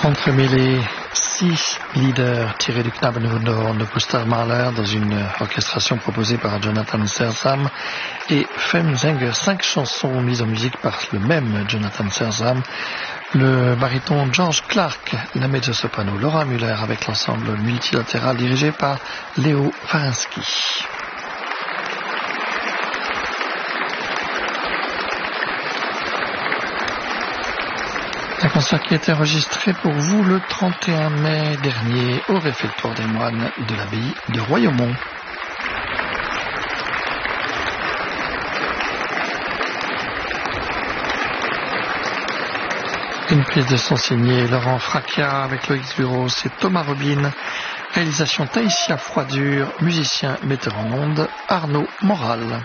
Entremêlés, 6 leaders tirés du Knabenhörner de Gustav Mahler dans une orchestration proposée par Jonathan Serzam et Femsänger, 5 chansons mises en musique par le même Jonathan Serzam, le baryton George Clark, la mezzo-soprano Laura Müller avec l'ensemble multilatéral dirigé par Léo Varinsky. Un concert qui a été enregistré pour vous le 31 mai dernier au réfectoire des moines de l'abbaye de Royaumont. Une prise de son signée Laurent Fracchia avec Loïc Bureau et Thomas Robin. Réalisation Taïsia Froidure, musicien metteur en ondes Arnaud Moral.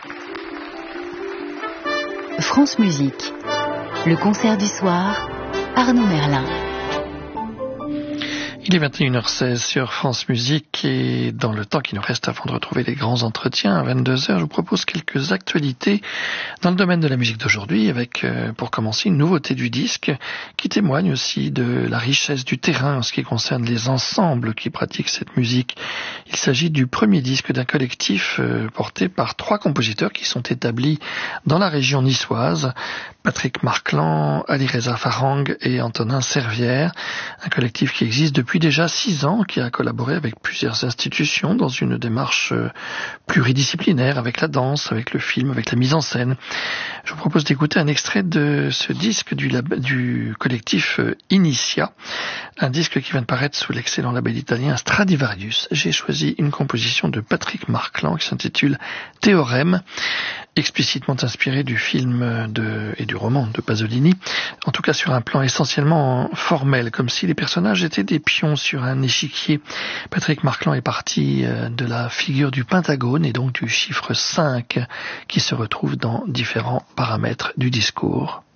France Musique. Le concert du soir, Arnaud Merlin. Il est 21h16 sur France Musique et dans le temps qui nous reste avant de retrouver les grands entretiens à 22h, je vous propose quelques actualités dans le domaine de la musique d'aujourd'hui avec, pour commencer, une nouveauté du disque qui témoigne aussi de la richesse du terrain en ce qui concerne les ensembles qui pratiquent cette musique. Il s'agit du premier disque d'un collectif porté par 3 compositeurs qui sont établis dans la région niçoise, Patrick Marclan, Ali-Reza Farang et Antonin Servière, un collectif qui existe depuis déjà 6 ans, qui a collaboré avec plusieurs institutions dans une démarche pluridisciplinaire avec la danse, avec le film, avec la mise en scène. Je vous propose d'écouter un extrait de ce disque du collectif Initia, un disque qui vient de paraître sous l'excellent label italien Stradivarius. J'ai choisi une composition de Patrick Marclan qui s'intitule Théorème, explicitement inspiré du film et du roman de Pasolini, en tout cas sur un plan essentiellement formel, comme si les personnages étaient des pions sur un échiquier. Patrick Marclan est parti de la figure du pentagone et donc du chiffre 5 qui se retrouve dans différents paramètres du discours.